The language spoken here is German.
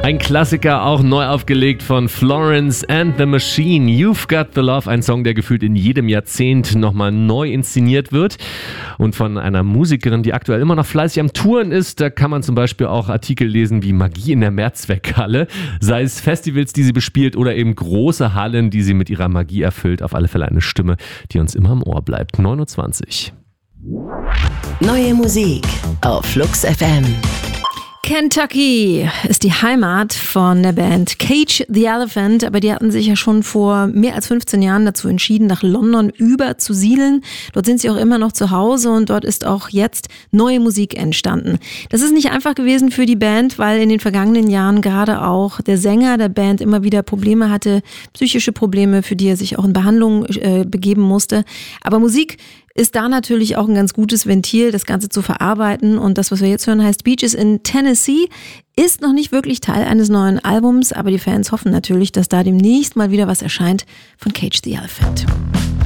Ein Klassiker, auch neu aufgelegt von Florence and the Machine. You've Got the Love, ein Song, der gefühlt in jedem Jahrzehnt nochmal neu inszeniert wird. Und von einer Musikerin, die aktuell immer noch fleißig am Touren ist. Da kann man zum Beispiel auch Artikel lesen wie Magie in der Mehrzweckhalle. Sei es Festivals, die sie bespielt oder eben große Hallen, die sie mit ihrer Magie erfüllt. Auf alle Fälle eine Stimme, die uns immer im Ohr bleibt. 9:20 Uhr. Neue Musik auf Flux FM. Kentucky ist die Heimat von der Band Cage the Elephant, aber die hatten sich ja schon vor mehr als 15 Jahren dazu entschieden, nach London überzusiedeln. Dort sind sie auch immer noch zu Hause und dort ist auch jetzt neue Musik entstanden. Das ist nicht einfach gewesen für die Band, weil in den vergangenen Jahren gerade auch der Sänger der Band immer wieder Probleme hatte, psychische Probleme, für die er sich auch in Behandlung begeben musste. Aber Musik ist da natürlich auch ein ganz gutes Ventil, das Ganze zu verarbeiten. Und das, was wir jetzt hören, heißt Beaches in Tennessee, ist noch nicht wirklich Teil eines neuen Albums, aber die Fans hoffen natürlich, dass da demnächst mal wieder was erscheint von Cage the Elephant.